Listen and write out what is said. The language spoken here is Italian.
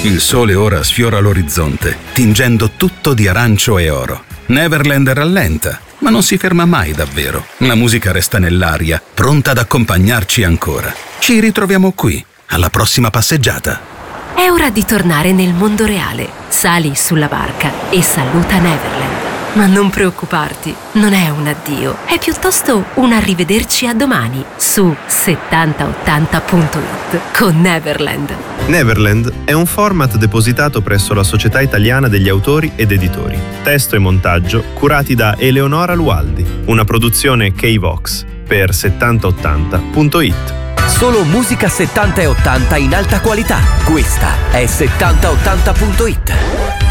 Il sole ora sfiora l'orizzonte, tingendo tutto di arancio e oro. Neverland rallenta, ma non si ferma mai davvero. La musica resta nell'aria, pronta ad accompagnarci ancora. Ci ritroviamo qui, alla prossima passeggiata. È ora di tornare nel mondo reale. Sali sulla barca e saluta Neverland. Ma non preoccuparti, non è un addio, è piuttosto un arrivederci a domani su 7080.it con Neverland. Neverland è un format depositato presso la Società Italiana degli Autori ed Editori. Testo e montaggio curati da Eleonora Lualdi. Una produzione K-Vox per 7080.it. Solo musica 70 e 80 in alta qualità. Questa è 7080.it.